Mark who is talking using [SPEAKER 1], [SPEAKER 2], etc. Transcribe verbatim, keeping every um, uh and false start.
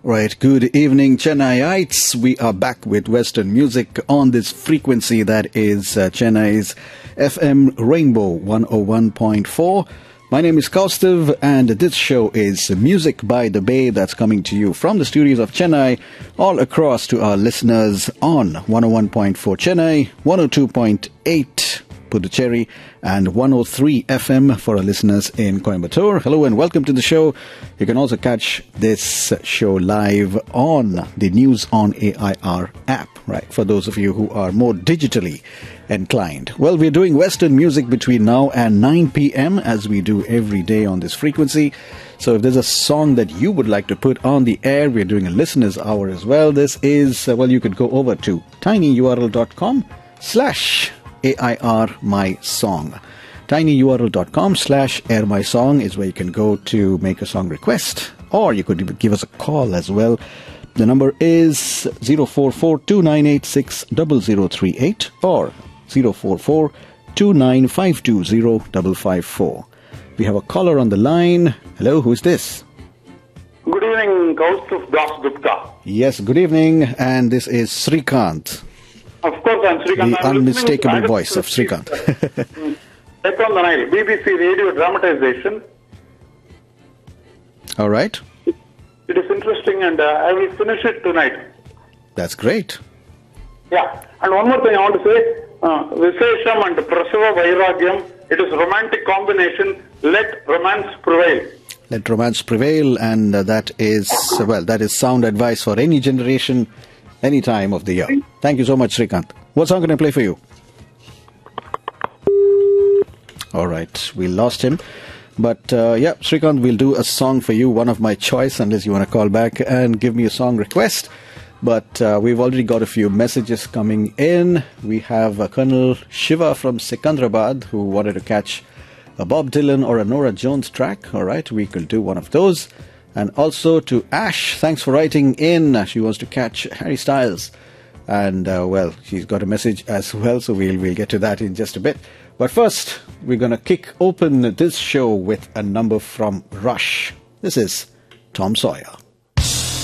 [SPEAKER 1] Right, good evening, Chennaiites. We are back with Western music on this frequency that is uh, Chennai's F M Rainbow one oh one point four. My name is Kaustav, and this show is Music by the Bay that's coming to you from the studios of Chennai, all across to our listeners on one oh one point four Chennai, one oh two point eight Puducherry, and one oh three F M for our listeners in Coimbatore. Hello and welcome to the show. You can also catch this show live on the News on A I R app, right, for those of you who are more digitally inclined. Well, we're doing Western music between now and nine p.m. as we do every day on this frequency. So if there's a song that you would like to put on the air, we're doing a listener's hour as well. This is, uh, well, you could go over to tinyurl.com slash A I R my song. tinyurl.com slash air my song is where you can go to make a song request, or you could give us a call as well. The number is zero four four two nine eight six zero zero three eight or zero four four two nine five two zero five five four. We have a caller on the line. Hello, who's this?
[SPEAKER 2] Good evening, Kaustav Das Gupta.
[SPEAKER 1] Yes, good evening, and this is Srikanth.
[SPEAKER 2] Of course, I'm Srikanth.
[SPEAKER 1] The
[SPEAKER 2] I'm
[SPEAKER 1] unmistakable voice of Srikanth.
[SPEAKER 2] Back on the Nile, B B C radio dramatization.
[SPEAKER 1] All right.
[SPEAKER 2] It is interesting, and uh, I will finish it tonight.
[SPEAKER 1] That's great.
[SPEAKER 2] Yeah, and one more thing I want to say. Uh, Visesham and Prasava Vairagyam, it is romantic combination. Let romance prevail.
[SPEAKER 1] Let romance prevail, and uh, that is, uh, well, that is sound advice for any generation, any time of the year. Thank you so much, Srikanth. What song can I play for you? All right, we lost him. But, uh, yeah, Srikanth, we'll do a song for you, one of my choice, unless you want to call back and give me a song request. But uh, we've already got a few messages coming in. We have uh, Colonel Shiva from Secunderabad who wanted to catch a Bob Dylan or a Norah Jones track. All right, we could do one of those. And also to Ash, thanks for writing in. She wants to catch Harry Styles. And, uh, well, she's got a message as well, so we'll, we'll get to that in just a bit. But first, we're going to kick open this show with a number from Rush. This is Tom Sawyer.